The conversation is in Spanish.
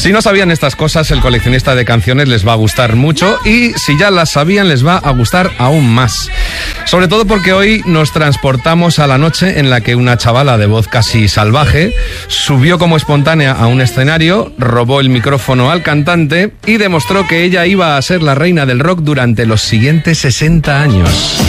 Si no sabían estas cosas, el coleccionista de canciones les va a gustar mucho, y si ya las sabían, les va a gustar aún más. Sobre todo porque hoy nos transportamos a la noche en la que una chavala de voz casi salvaje subió como espontánea a un escenario, robó el micrófono al cantante y demostró que ella iba a ser la reina del rock durante los siguientes 60 años.